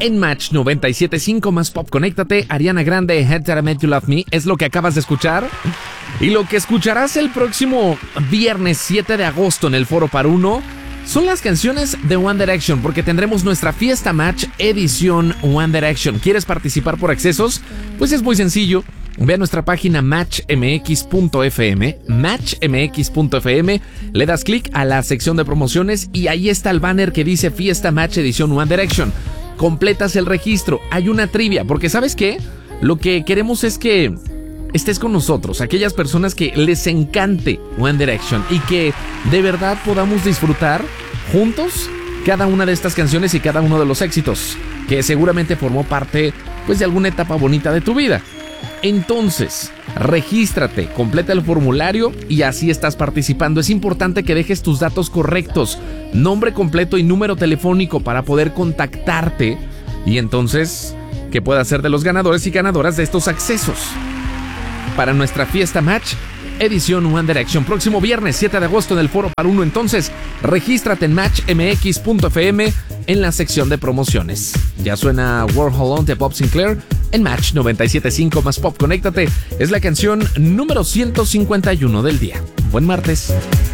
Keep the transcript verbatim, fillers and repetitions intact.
en Match noventa y siete punto cinco más Pop. Conéctate. Ariana Grande, Head That I Made You Love Me, es lo que acabas de escuchar. Y lo que escucharás el próximo viernes siete de agosto en el Foro Par Uno son las canciones de One Direction, porque tendremos nuestra Fiesta Match edición One Direction. ¿Quieres participar por accesos? Pues es muy sencillo. Ve a nuestra página match m x punto f m, match m x punto f m, le das clic a la sección de promociones y ahí está el banner que dice Fiesta Match edición One Direction. Completas el registro, hay una trivia, porque ¿sabes qué? Lo que queremos es que estés con nosotros, aquellas personas que les encante One Direction y que de verdad podamos disfrutar juntos cada una de estas canciones y cada uno de los éxitos que seguramente formó parte pues de alguna etapa bonita de tu vida. Entonces, regístrate, completa el formulario y así estás participando. Es importante que dejes tus datos correctos, nombre completo y número telefónico para poder contactarte y entonces que puedas ser de los ganadores y ganadoras de estos accesos para nuestra Fiesta Match edición One Direction, próximo viernes siete de agosto en el Foro Par Uno. Entonces, regístrate en match m x punto f m en la sección de promociones. Ya suena Warhol On de Bob Sinclair en Match noventa y siete punto cinco más Pop. Conéctate, es la canción número ciento cincuenta y uno del día. Buen martes.